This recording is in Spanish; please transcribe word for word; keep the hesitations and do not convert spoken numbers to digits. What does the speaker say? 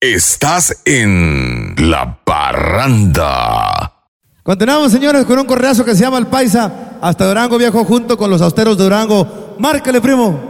Estás en La Parranda. Continuamos, señores, con un correazo que se llama El Paisa. Hasta Durango, viejo, junto con los austeros de Durango. Márcale, primo.